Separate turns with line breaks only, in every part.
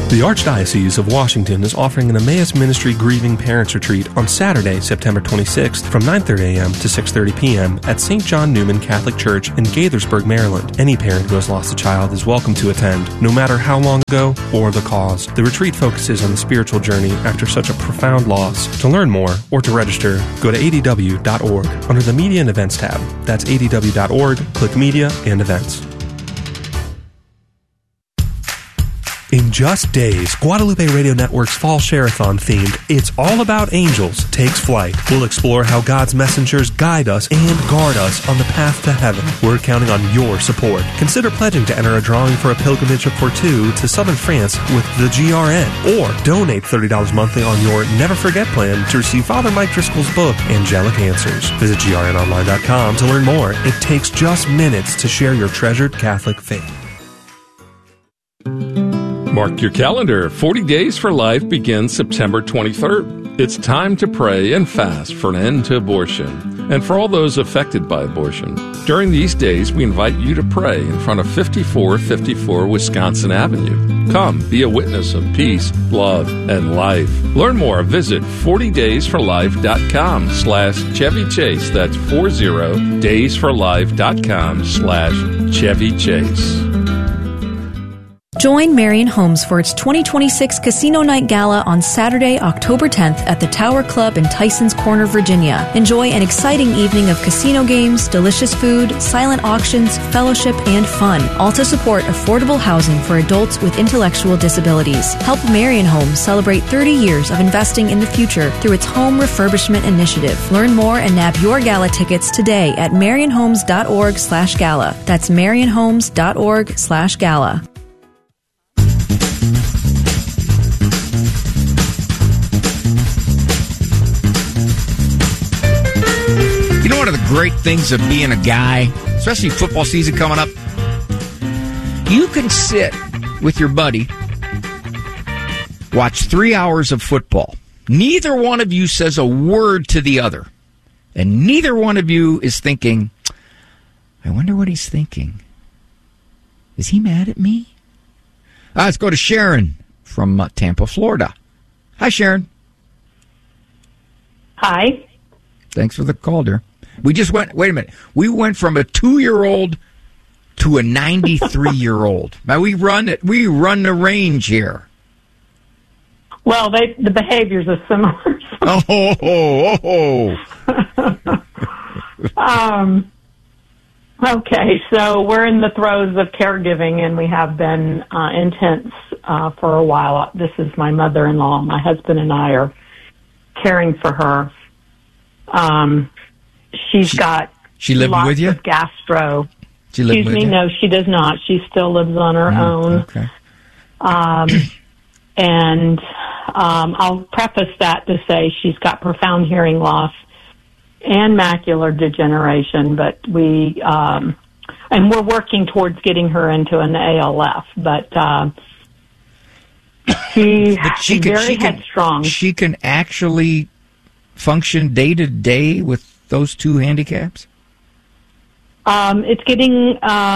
The Archdiocese of Washington is offering an Emmaus Ministry Grieving Parents Retreat on Saturday, September 26th from 9:30 a.m. to 6:30 p.m. at St. John Newman Catholic Church in Gaithersburg, Maryland. Any parent who has lost a child is welcome to attend, no matter how long ago or the cause. The retreat focuses on the spiritual journey after such a profound loss. To learn more or to register, go to adw.org under the Media and Events tab. That's adw.org, click Media and Events. In just days, Guadalupe Radio Network's Fall Share-a-thon themed It's All About Angels takes flight. We'll explore how God's messengers guide us and guard us on the path to heaven. We're counting on your support. Consider pledging to enter a drawing for a pilgrimage for two to southern France with the GRN. Or donate $30 monthly on your Never Forget plan to receive Father Mike Driscoll's book, Angelic Answers. Visit grnonline.com to learn more. It takes just minutes to share your treasured Catholic faith.
Mark your calendar. 40 Days for Life begins September 23rd. It's time to pray and fast for an end to abortion and for all those affected by abortion. During these days, we invite you to pray in front of 5454 Wisconsin Avenue. Come, be a witness of peace, love, and life. Learn more. Visit 40daysforlife.com/Chevy Chase. That's 40daysforlife.com/Chevy Chase.
Join Marion Homes for its 2026 Casino Night Gala on Saturday, October 10th at the Tower Club in Tysons Corner, Virginia. Enjoy an exciting evening of casino games, delicious food, silent auctions, fellowship, and fun, all to support affordable housing for adults with intellectual disabilities. Help Marion Homes celebrate 30 years of investing in the future through its home refurbishment initiative. Learn more and nab your gala tickets today at marionhomes.org/gala. That's marionhomes.org/gala.
You know, one of the great things of being a guy, especially football season coming up, you can sit with your buddy, watch 3 hours of football. Neither one of you says a word to the other. And neither one of you is thinking, I wonder what he's thinking. Is he mad at me? Let's go to Sharon from Tampa, Florida. Hi, Sharon.
Hi.
Thanks for the call, dear. We just went, wait a minute. We went from a 2-year-old to a 93-year-old. Now, we run the range here.
Well, the behaviors are similar. Okay, so we're in the throes of caregiving, and we have been intense for a while. This is my mother-in-law. My husband and I are caring for her. She's got
she living
lots
with you?
of gastro.
She living with you?
No, she does not. She still lives on her own.
Okay.
And I'll preface that to say she's got profound hearing loss and macular degeneration, but and we're working towards getting her into an ALF, but she's very headstrong.
She can actually function day to day with those two handicaps?
It's getting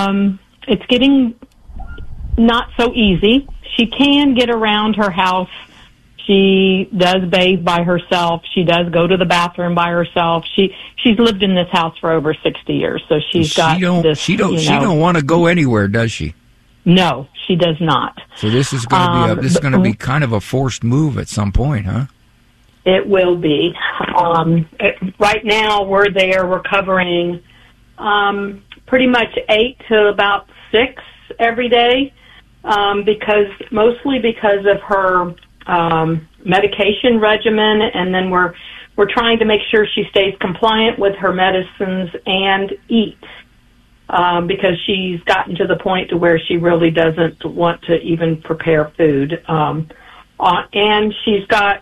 not so easy. She can get around her house. She does bathe by herself. She does go to the bathroom by herself. She's lived in this house for over 60 years, so she don't
want to go anywhere, does she?
No, she does not.
So this is going to be kind of a forced move at some point, huh?
It will be. Right now, we're there. We're covering pretty much 8 to about 6 every day, mostly because of her medication regimen, and then we're trying to make sure she stays compliant with her medicines and eats, because she's gotten to the point to where she really doesn't want to even prepare food, and she's got.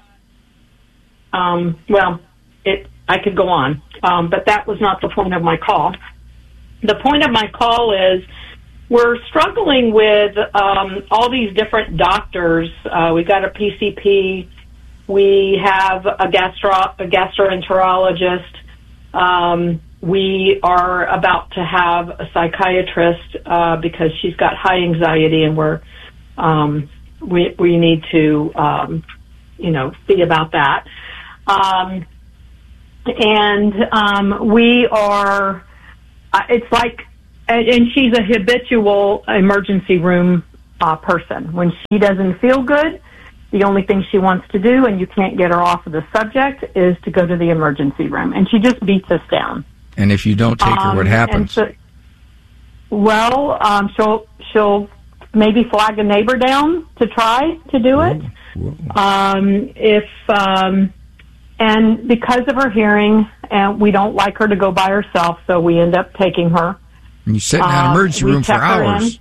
I could go on, but that was not the point of my call. The point of my call is we're struggling with all these different doctors. We got a PCP. We have a gastroenterologist. We are about to have a psychiatrist because she's got high anxiety, and we're we need to, see about that. We are, it's like, and she's a habitual emergency room person. When she doesn't feel good, the only thing she wants to do, and you can't get her off of the subject, is to go to the emergency room. And she just beats us down.
And if you don't take her, what happens?
She'll maybe flag a neighbor down to try to do it. And because of her hearing, we don't like her to go by herself, so we end up taking her.
And you sit in that emergency room for hours.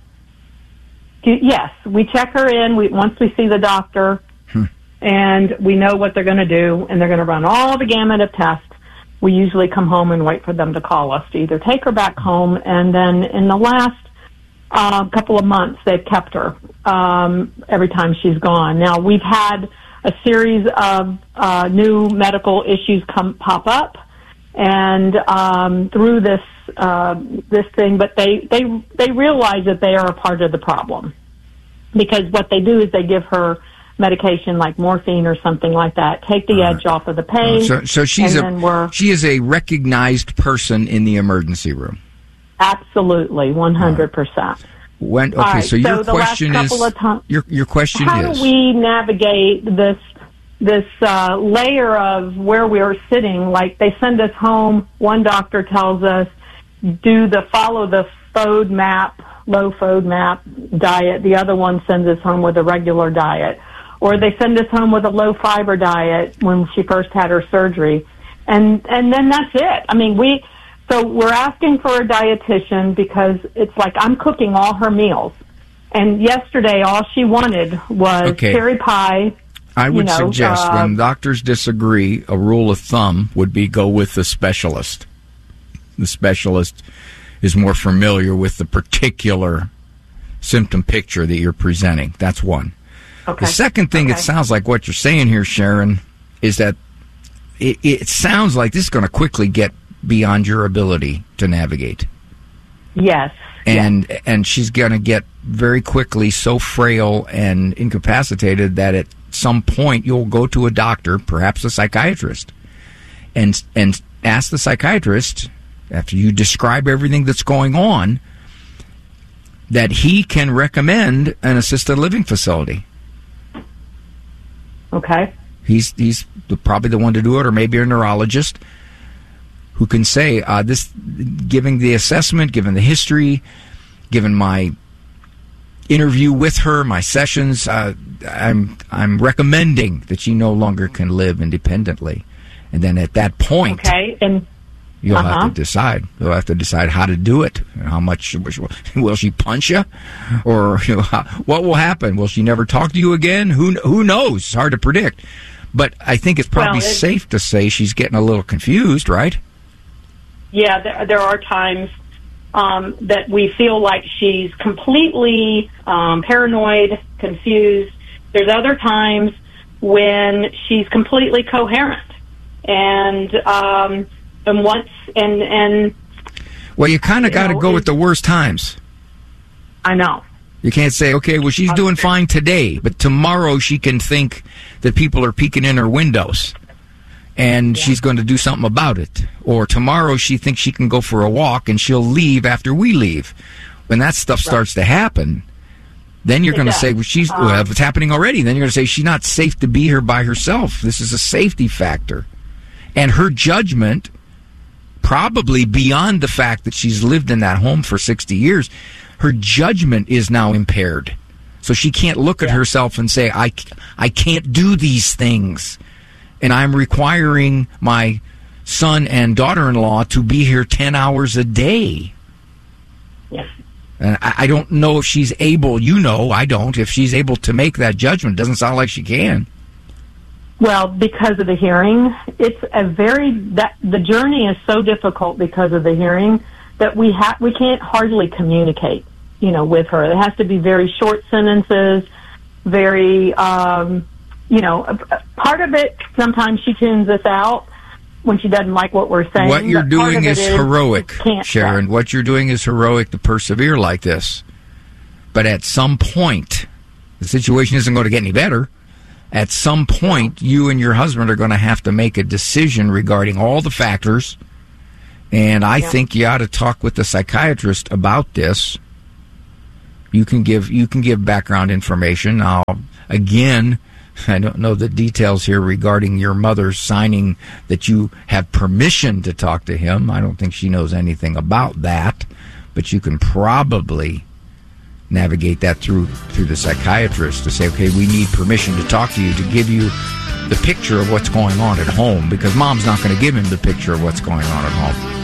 Yes, we check her in once we see the doctor, and we know what they're going to do, and they're going to run all the gamut of tests. We usually come home and wait for them to call us to either take her back home, and then in the last couple of months, they've kept her every time she's gone. Now, we've had a series of new medical issues pop up, and through this thing, but they realize that they are a part of the problem, because what they do is they give her medication like morphine or something like that, take the edge off of the pain.
So she is a recognized person in the emergency room.
Absolutely, 100%.
So your question is, your question is,
how do we navigate this layer of where we are sitting? Like, they send us home. One doctor tells us follow the low FODMAP diet. The other one sends us home with a regular diet, or they send us home with a low fiber diet when she first had her surgery, and then that's it. I mean, So we're asking for a dietitian because it's like I'm cooking all her meals. And yesterday, all she wanted was cherry pie.
I would suggest when doctors disagree, a rule of thumb would be go with the specialist. The specialist is more familiar with the particular symptom picture that you're presenting. That's one. Okay. The second thing, it sounds like what you're saying here, Sharon, is that it sounds like this is going to quickly get beyond your ability to navigate.
Yes.
And she's going to get very quickly so frail and incapacitated that at some point you'll go to a doctor, perhaps a psychiatrist, and ask the psychiatrist, after you describe everything that's going on, that he can recommend an assisted living facility.
Okay.
He's probably the one to do it, or maybe a neurologist who can say, given the assessment, given the history, given my interview with her, my sessions, I'm recommending that she no longer can live independently. And then at that point, you'll have to decide. You'll have to decide how to do it. How much will she punch you, or what will happen? Will she never talk to you again? Who knows? It's hard to predict. But I think it's probably safe to say she's getting a little confused, right?
Yeah, there are times that we feel like she's completely paranoid, confused. There's other times when she's completely coherent, and
well, you kind of got to go with the worst times.
I know.
You can't say, okay, well, she's doing fine today, but tomorrow she can think that people are peeking in her windows, and she's going to do something about it. Or tomorrow she thinks she can go for a walk, and she'll leave after we leave. When that stuff starts to happen, then you're going to say, well, if it's happening already, then you're going to say she's not safe to be here by herself. This is a safety factor. And her judgment, probably beyond the fact that she's lived in that home for 60 years, her judgment is now impaired. So she can't look at herself and say, I can't do these things. And I'm requiring my son and daughter-in-law to be here 10 hours a day.
Yes.
And I don't know if she's able, I don't, if she's able to make that judgment. It doesn't sound like she can.
Well, because of the hearing, the journey is so difficult because of the hearing that we can't hardly communicate, with her. It has to be very short sentences, very, part of it, sometimes she tunes us out when she doesn't like what we're saying.
What you're doing is heroic, Sharon. What you're doing is heroic to persevere like this. But at some point, The situation isn't going to get any better. At some point, you and your husband are going to have to make a decision regarding all the factors. And I think you ought to talk with the psychiatrist about this. You can give background information. Now, again, I don't know the details here regarding your mother signing that you have permission to talk to him. I don't think she knows anything about that, but you can probably navigate that through the psychiatrist to say, okay, we need permission to talk to you, to give you the picture of what's going on at home, because mom's not going to give him the picture of what's going on at home.